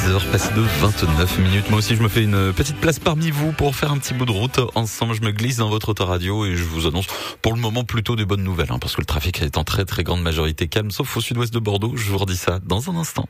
10h passées de 29 minutes. Moi aussi, je me fais une petite place parmi vous pour faire un petit bout de route. Ensemble, je me glisse dans votre autoradio et je vous annonce pour le moment plutôt des bonnes nouvelles, parce que le trafic est en très très grande majorité calme, sauf au sud-ouest de Bordeaux. Je vous redis ça dans un instant.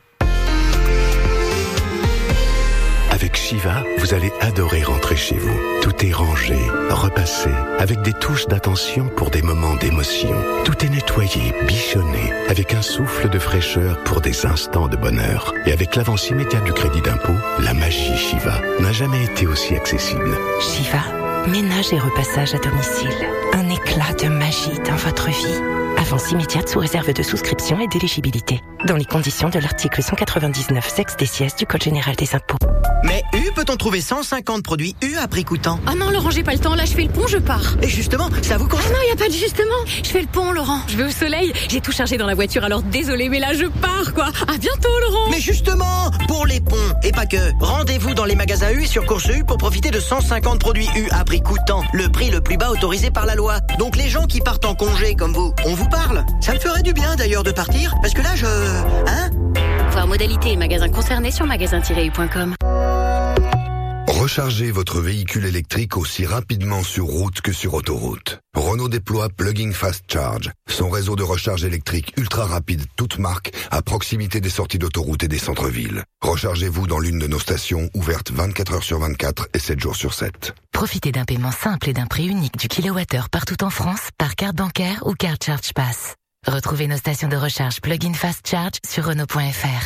Avec Shiva, vous allez adorer rentrer chez vous. Tout est rangé, repassé, avec des touches d'attention pour des moments d'émotion. Tout est nettoyé, bichonné, avec un souffle de fraîcheur pour des instants de bonheur. Et avec l'avance immédiate du crédit d'impôt, la magie Shiva n'a jamais été aussi accessible. Shiva, ménage et repassage à domicile. Un éclat de magie dans votre vie. Avance immédiate sous réserve de souscription et d'éligibilité. Dans les conditions de l'article 199 sexe des sièges du Code général des impôts. Mais peut-on trouver 150 produits à prix coûtant? Ah non, Laurent, j'ai pas le temps. Là, je fais le pont, je pars. Et justement, ça vous concerne? Ah non, y a pas de justement. Je fais le pont, Laurent. Je vais au soleil. J'ai tout chargé dans la voiture, alors désolé, mais là, je pars, quoi. À bientôt, Laurent. Mais justement, pour les ponts, et pas que, rendez-vous dans les magasins U et sur Course U pour profiter de 150 produits à prix coûtant. Le prix le plus bas autorisé par la loi. Donc les gens qui partent en congé comme vous, on vous parle. Ça me ferait du bien d'ailleurs de partir, parce que là, Voir modalité et magasins concernés sur magasin-u.com. Rechargez votre véhicule électrique aussi rapidement sur route que sur autoroute. Renault déploie Plug-in Fast Charge, son réseau de recharge électrique ultra rapide toute marque à proximité des sorties d'autoroute et des centres-villes. Rechargez-vous dans l'une de nos stations ouvertes 24 heures sur 24 et 7 jours sur 7. Profitez d'un paiement simple et d'un prix unique du kilowattheure partout en France par carte bancaire ou carte Charge Pass. Retrouvez nos stations de recharge Plug-in Fast Charge sur Renault.fr.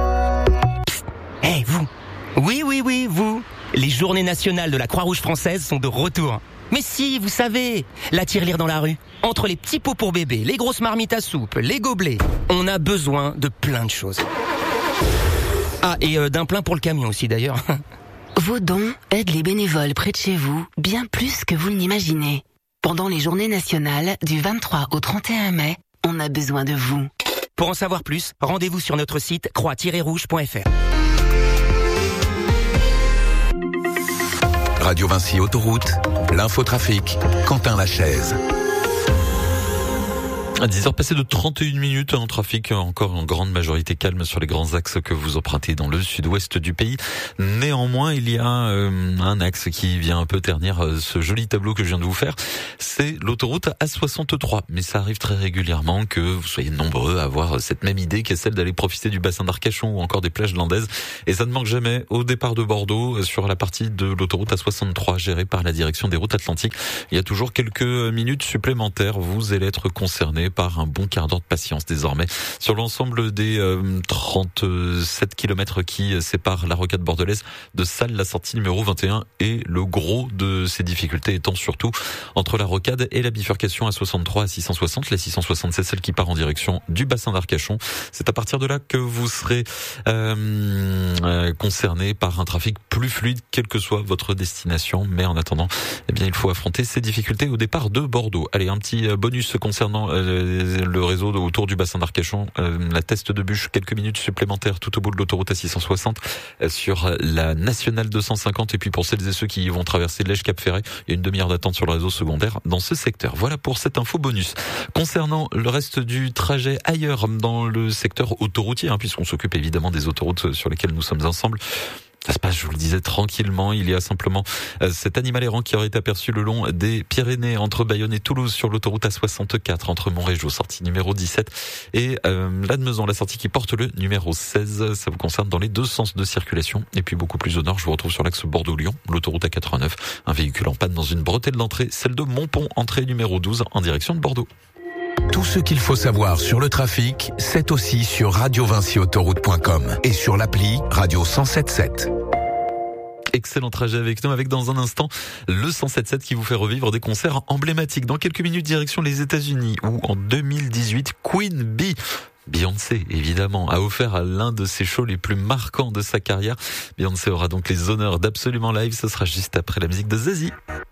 Hey, vous! Oui, vous! Les journées nationales de la Croix-Rouge française sont de retour. Mais si, vous savez, la tirelire dans la rue. Entre les petits pots pour bébé, les grosses marmites à soupe, les gobelets, on a besoin de plein de choses. Ah, et d'un plein pour le camion aussi d'ailleurs. Vos dons aident les bénévoles près de chez vous bien plus que vous ne l'imaginez. Pendant les journées nationales du 23 au 31 mai, on a besoin de vous. Pour en savoir plus, rendez-vous sur notre site croix-rouge.fr. Radio Vinci Autoroute, l'infotrafic, Quentin Lachaise. À 10h passées de 31 minutes, un trafic encore en grande majorité calme sur les grands axes que vous empruntez dans le sud-ouest du pays. Néanmoins, il y a un axe qui vient un peu ternir ce joli tableau que je viens de vous faire. C'est l'autoroute A63. Mais ça arrive très régulièrement que vous soyez nombreux à avoir cette même idée qui est celle d'aller profiter du bassin d'Arcachon ou encore des plages landaises. Et ça ne manque jamais au départ de Bordeaux sur la partie de l'autoroute A63 gérée par la direction des routes atlantiques. Il y a toujours quelques minutes supplémentaires. Vous allez être concernés par un bon quart d'heure de patience désormais sur l'ensemble des 37 kilomètres qui séparent la rocade bordelaise de Salles, la sortie numéro 21, et le gros de ces difficultés étant surtout entre la rocade et la bifurcation à 63 à 660. La 660, c'est celle qui part en direction du bassin d'Arcachon. C'est à partir de là que vous serez concerné par un trafic plus fluide, quelle que soit votre destination. Mais en attendant, il faut affronter ces difficultés au départ de Bordeaux. Allez, un petit bonus concernant le réseau autour du bassin d'Arcachon, la teste de bûche, quelques minutes supplémentaires tout au bout de l'autoroute A660 sur la nationale 250, et puis pour celles et ceux qui vont traverser l'Èche-Cap-Ferret, il y a une demi-heure d'attente sur le réseau secondaire dans ce secteur. Voilà pour cette info bonus. Concernant le reste du trajet ailleurs dans le secteur autoroutier, puisqu'on s'occupe évidemment des autoroutes sur lesquelles nous sommes ensemble, ça se passe, je vous le disais, tranquillement. Il y a simplement cet animal errant qui aurait été aperçu le long des Pyrénées entre Bayonne et Toulouse sur l'autoroute A64 entre Montrégeau, sortie numéro 17, et Lannemezan, la sortie qui porte le numéro 16. Ça vous concerne dans les deux sens de circulation. Et puis beaucoup plus au nord, je vous retrouve sur l'axe Bordeaux-Lyon, l'autoroute A89. Un véhicule en panne dans une bretelle d'entrée, celle de Montpont, entrée numéro 12 en direction de Bordeaux. Tout ce qu'il faut savoir sur le trafic, c'est aussi sur radiovinciautoroute.com et sur l'appli Radio 107.7. Excellent trajet avec nous, avec dans un instant le 107.7 qui vous fait revivre des concerts emblématiques. Dans quelques minutes, direction les États-Unis, où en 2018, Queen Bee, Beyoncé, évidemment, a offert l'un de ses shows les plus marquants de sa carrière. Beyoncé aura donc les honneurs d'Absolument Live. Ce sera juste après la musique de Zazie.